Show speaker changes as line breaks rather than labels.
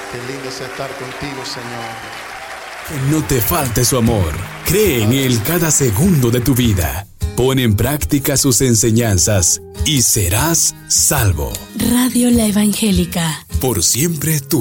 Qué lindo es estar contigo, Señor.
Que no te falte su amor. Cree en Él cada segundo de tu vida. Pon en práctica sus enseñanzas y serás salvo.
Radio La Evangélica.
Por siempre tú.